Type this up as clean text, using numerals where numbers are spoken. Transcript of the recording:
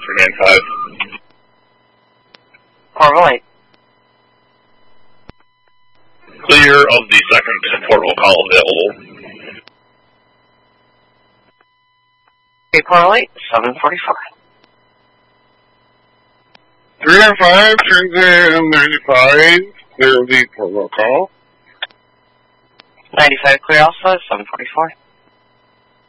395. Correlate. Clear of the second portal call available. Okay, correlate, 745. 305, Transit 95, clear of the portal call. 95 clear also, 744.